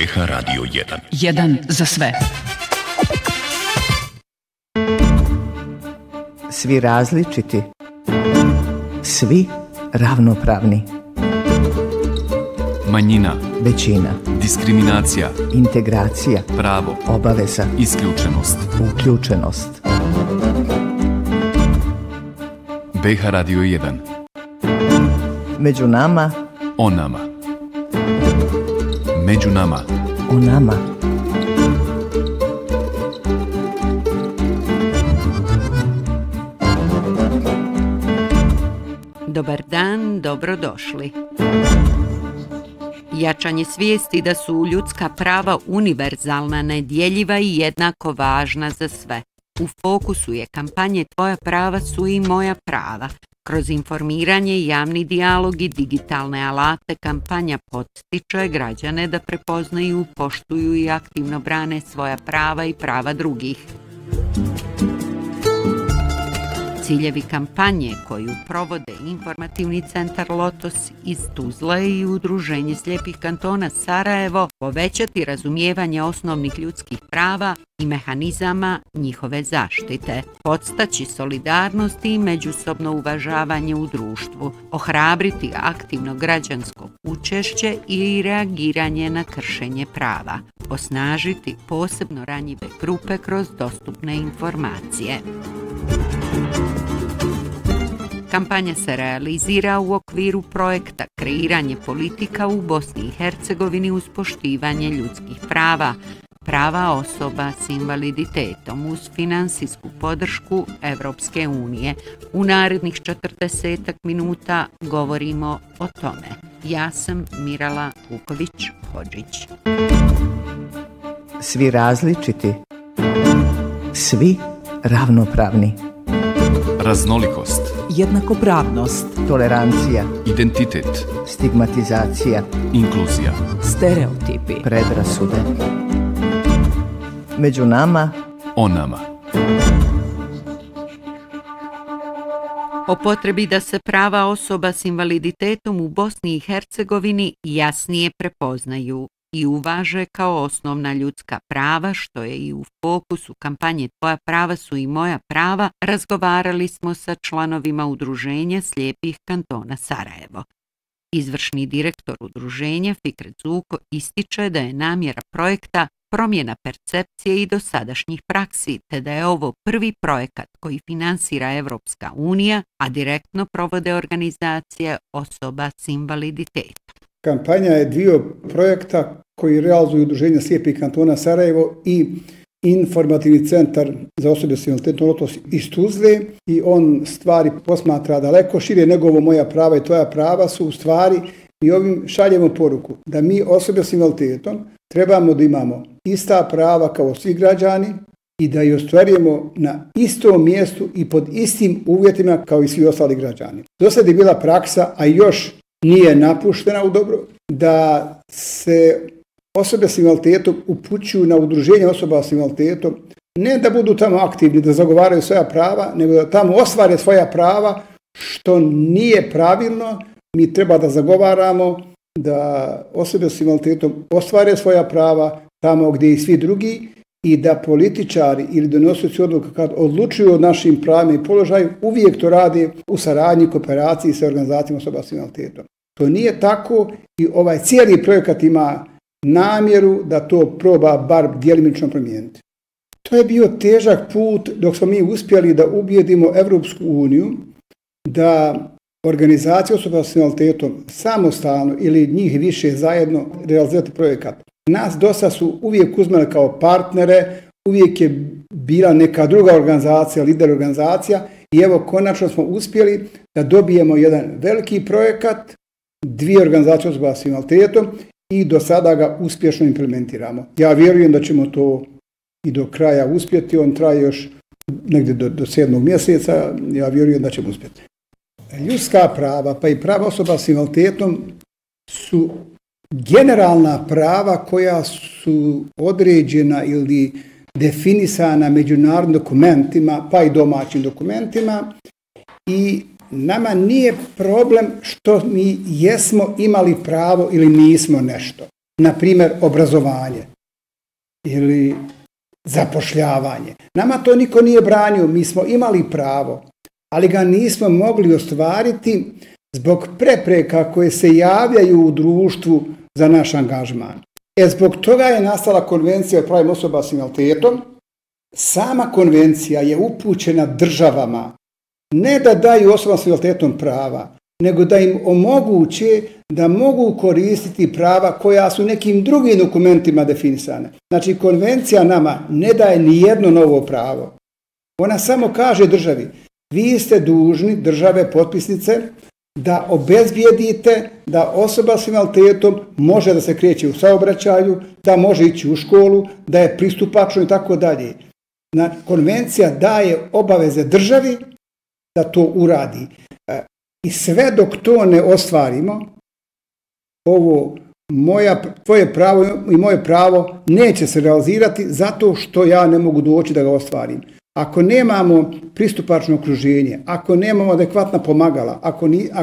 BH Radio 1. Jedan za sve. Svi različiti, svi ravnopravni. Manjina, većina, diskriminacija, integracija, pravo, obaveza, isključenost, uključenost. BH Radio 1. Među nama, o nama. Među nama, o nama. Dobar dan, dobrodošli. Jačanje svijesti da su ljudska prava univerzalna, nedjeljiva i jednako važna za sve. U fokusu je kampanje Tvoja prava su i moja prava. Kroz informiranje, javni dijalog i digitalne alate kampanja potiče građane da prepoznaju, poštuju i aktivno brane svoja prava i prava drugih. Ciljevi kampanje koju provode Informativni centar Lotos iz Tuzle i Udruženje slijepih kantona Sarajevo povećati razumijevanje osnovnih ljudskih prava i mehanizama njihove zaštite, podstaći solidarnost i međusobno uvažavanje u društvu, ohrabriti aktivno građansko učešće i reagiranje na kršenje prava, osnažiti posebno ranjive grupe kroz dostupne informacije. Kampanja se realizira u okviru projekta Kreiranje politika u Bosni i Hercegovini uz poštivanje ljudskih prava, prava osoba s invaliditetom uz finansijsku podršku Evropske unije. U narednih 40 minuta govorimo o tome. Ja sam Mirala Vuković-Hodžić. Svi različiti, svi ravnopravni. Raznolikost, Jednakopravnost, Tolerancija, identitet, stigmatizacija, inkluzija, stereotipi, predrasude. Među nama, o nama. O potrebi da se prava osoba s invaliditetom u Bosni i Hercegovini jasnije prepoznaju i uvaže kao osnovna ljudska prava, što je i u fokusu kampanje Tvoja prava su i moja prava, razgovarali smo sa članovima Udruženja slijepih kantona Sarajevo. Izvršni direktor udruženja Fikret Zuko ističe da je namjera projekta promjena percepcije i dosadašnjih praksi, te da je ovo prvi projekat koji finansira Evropska unija, a direktno provode organizacije osoba s invaliditetom. Kampanja je dio projekta koji realizuju Udruženja slijepih kantona Sarajevo i Informativni centar za osobe s invaliditetom Lotos iz Tuzle, i on stvari posmatra daleko šire nego ovo moja prava i tvoja prava su u stvari, i ovim šaljemo poruku da mi osobe s invaliditetom trebamo da imamo ista prava kao svi građani i da ih ostvarujemo na istom mjestu i pod istim uvjetima kao i svi ostali građani. Do sad je bila praksa, a još nije napuštena u dobro, da se osobe s invaliditetom upućuju na udruženje osoba s invaliditetom, ne da budu tamo aktivni, da zagovaraju svoja prava, nego da tamo ostvare svoja prava, što nije pravilno. Mi treba da zagovaramo da osobe s invaliditetom ostvare svoja prava tamo gdje i svi drugi, i da političari ili donosioci odluka kad odlučuju o našim pravima i položaju, uvijek to rade u saradnji, kooperaciji sa organizacijama osoba s invaliditetom. To nije tako i ovaj cijeli projekat ima namjeru da to proba bar djelimično promijeniti. To je bio težak put dok smo mi uspjeli da ubijedimo Evropsku uniju da organizacije osoba s invaliditetom samostalno ili njih više zajedno realizirati projekat. Nas dosta su uvijek uzmali kao partnere, uvijek je bila neka druga organizacija, lider organizacija, i evo konačno smo uspjeli da dobijemo jedan veliki projekat, 2 organizacije osoba s invaliditetom, i do sada ga uspješno implementiramo. Ja vjerujem da ćemo to i do kraja uspjeti, on traje još negdje do 7. mjeseca, ja vjerujem da ćemo uspjeti. Ljudska prava, pa i prava osoba s invaliditetom su generalna prava koja su određena ili definisana međunarodnim dokumentima, pa i domaćim dokumentima, i nama nije problem što mi jesmo imali pravo ili nismo nešto. na primjer obrazovanje ili zapošljavanje. Nama to niko nije branio, mi smo imali pravo, ali ga nismo mogli ostvariti zbog prepreka koje se javljaju u društvu za naš angažman. Zbog toga je nastala konvencija o pravima osoba s invaliditetom. Sama konvencija je upućena državama ne da daju osobama s invaliditetom prava, nego da im omoguće da mogu koristiti prava koja su nekim drugim dokumentima definisane. Znači, konvencija nama ne daje ni jedno novo pravo. Ona samo kaže državi, vi ste dužni, države potpisnice, da obezbijedite da osoba s invaliditetom može da se kreće u saobraćaju, da može ići u školu, da je pristupačno i tako dalje. Konvencija daje obaveze državi da to uradi. I sve dok to ne ostvarimo, ovo tvoje pravo i moje pravo neće se realizirati zato što ja ne mogu doći da ga ostvarim. Ako nemamo pristupačno okruženje, ako nemamo adekvatna pomagala, ako